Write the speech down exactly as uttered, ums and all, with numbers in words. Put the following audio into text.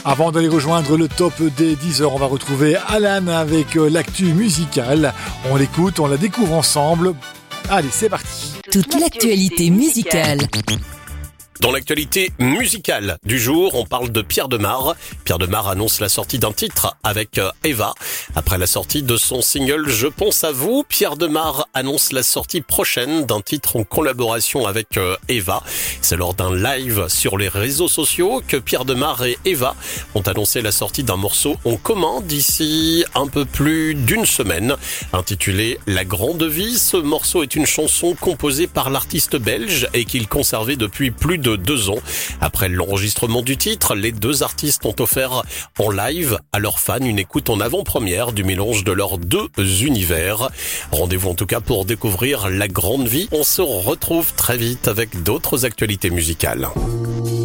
Avant d'aller rejoindre le top des dix heures, on va retrouver Alan avec l'actu musicale. On l'écoute, on la découvre ensemble. Allez, c'est parti. Toute l'actualité musicale. Dans l'actualité musicale du jour, on parle de Pierre Demar. Pierre Demar annonce la sortie d'un titre avec Eva. Après la sortie de son single « Je pense à vous », Pierre Demar annonce la sortie prochaine d'un titre en collaboration avec Eva. C'est lors d'un live sur les réseaux sociaux que Pierre Demar et Eva ont annoncé la sortie d'un morceau en commun d'ici un peu plus d'une semaine. Intitulé « La Grande Vie », ce morceau est une chanson composée par l'artiste belge et qu'il conservait depuis plus de de deux ans. Après l'enregistrement du titre, les deux artistes ont offert en live à leurs fans une écoute en avant-première du mélange de leurs deux univers. Rendez-vous en tout cas pour découvrir La Grande Vie. On se retrouve très vite avec d'autres actualités musicales.